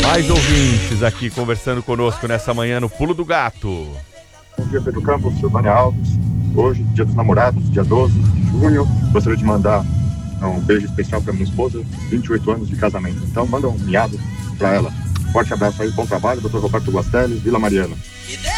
Mais ouvintes aqui conversando conosco nessa manhã no Pulo do Gato. Bom dia, Pedro Campos, Silvânia Alves. Hoje, dia dos namorados, dia 12 de junho. Gostaria de mandar um beijo especial para minha esposa, 28 anos de casamento. Então, manda um miado para ela. Forte abraço aí, bom trabalho, Dr. Roberto Guastelli, Vila Mariana.